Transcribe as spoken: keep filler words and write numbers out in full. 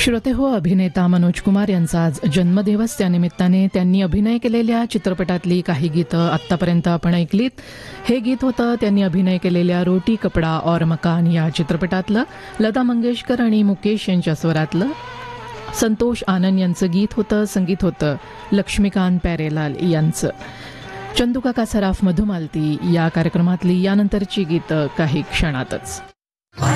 श्रोते हो, अभिनेता मनोज कुमार यांचा आज जन्मदिवस. त्यानिमित्ताने त्यांनी अभिनय केलेल्या चित्रपटातली काही गीतं आत्तापर्यंत आपण ऐकलीत. हे गीत होतं त्यांनी अभिनय केलेल्या रोटी कपडा और मकान या चित्रपटातलं. लता मंगेशकर आणि मुकेश यांच्या स्वरातलं. संतोष आनंद यांचं गीत होतं. संगीत होतं लक्ष्मीकांत प्यारेलाल यांचं. चंदूकाका सराफ मधुमालती या कार्यक्रमातली यानंतरची गीतं काही क्षणातच.